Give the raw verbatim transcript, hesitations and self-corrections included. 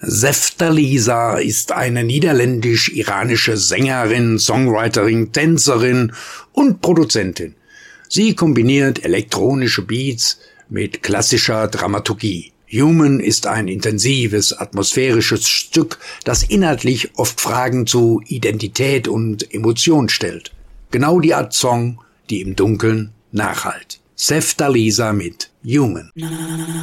Seftalisa ist eine niederländisch-iranische Sängerin, Songwriterin, Tänzerin und Produzentin. Sie kombiniert elektronische Beats mit klassischer Dramaturgie. Human ist ein intensives, atmosphärisches Stück, das inhaltlich oft Fragen zu Identität und Emotion stellt. Genau die Art Song, die im Dunkeln nachhallt. Seftalisa mit Human.